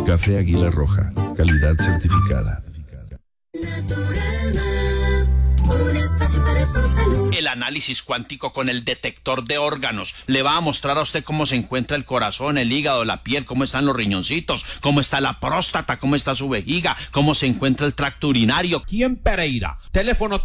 Café Águila Roja, calidad certificada. Un espacio para su salud. El análisis cuántico con el detector de órganos le va a mostrar a usted cómo se encuentra el corazón, el hígado, la piel, cómo están los riñoncitos, cómo está la próstata, cómo está su vejiga, cómo se encuentra el tracto urinario. Aquí en Pereira, teléfono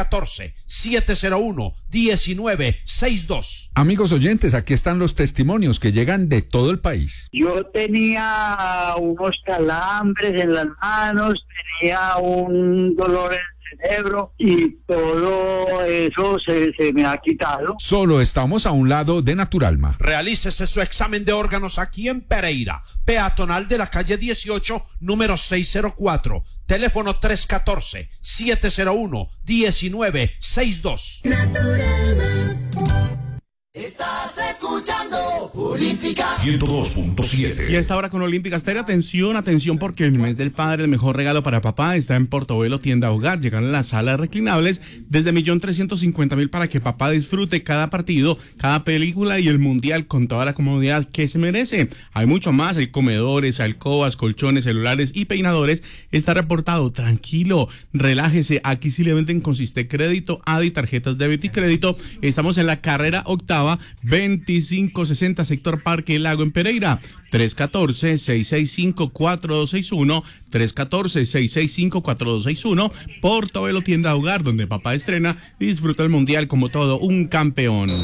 314-701-1962. Amigos oyentes, aquí están los testimonios que llegan de todo el país. Yo tenía unos calambres en las manos, tenía un dolor en cerebro y todo eso se me ha quitado. Solo estamos a un lado de Naturalma. Realícese su examen de órganos aquí en Pereira, peatonal de la calle 18, número 604. Teléfono 314-701-1962. Naturalma. Estás escuchando Olímpica 102.7. Y a esta hora con Olímpica Estéreo, atención, porque el mes del padre, el mejor regalo para papá está en Portobelo Tienda Hogar. Llegan las salas reclinables desde 1.350.000 para que papá disfrute cada partido, cada película y el mundial con toda la comodidad que se merece. Hay mucho más, hay comedores, alcobas, colchones, celulares y peinadores. Está reportado, tranquilo, relájese. Aquí sí le venden con Siste Crédito, ADI, tarjetas débito y crédito. Estamos en la carrera octava, 2560, sector Parque Lago en Pereira. 314-665-4261, 314-665-4261, Portobelo Tienda Hogar, donde papá estrena y disfruta el mundial como todo un campeón.